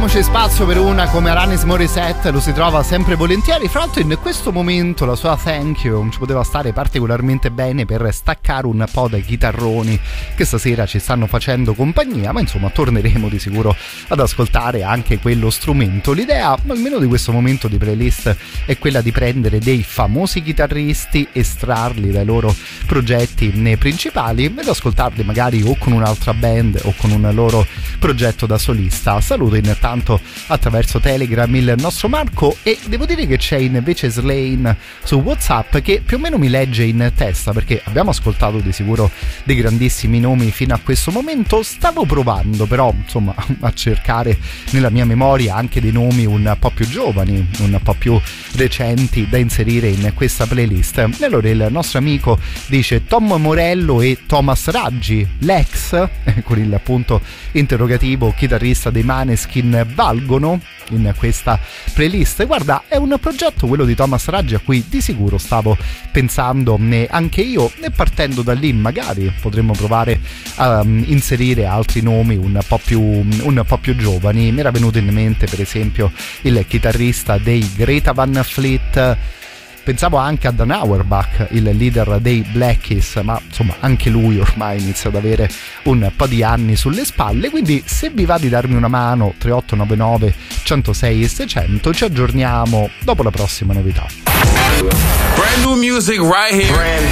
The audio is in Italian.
diamoci spazio per una come Alanis Morissette, lo si trova sempre volentieri. Fra l'altro in questo momento la sua Thank You ci poteva stare particolarmente bene per staccare un po' dai chitarroni che stasera ci stanno facendo compagnia, ma insomma torneremo di sicuro ad ascoltare anche quello strumento. L'idea, almeno di questo momento di playlist, è quella di prendere dei famosi chitarristi, estrarli dai loro progetti principali ed ascoltarli magari o con un'altra band o con un loro progetto da solista. Saluto intanto attraverso Telegram il nostro Marco e devo dire che c'è invece Slane su WhatsApp che più o meno mi legge in testa, perché abbiamo ascoltato di sicuro dei grandissimi nomi fino a questo momento. Stavo provando però insomma a cercare nella mia memoria anche dei nomi un po' più giovani, un po' più recenti da inserire in questa playlist. E allora il nostro amico dice Tom Morello e Thomas Raggi, l'ex con il punto interrogativo chitarrista dei Maneskin, valgono in questa playlist? Guarda, è un progetto quello di Thomas Raggi a cui di sicuro stavo pensando anche io, e partendo da lì magari potremmo provare a inserire altri nomi un po' più giovani. Mi era venuto in mente per esempio il chitarrista dei Greta Van Fleet. Pensavo anche a Dan Auerbach, il leader dei Black Keys, ma insomma anche lui ormai inizia ad avere un po' di anni sulle spalle, quindi se vi va di darmi una mano 3899 106 e 600 ci aggiorniamo dopo la prossima novità. Brand new music right here.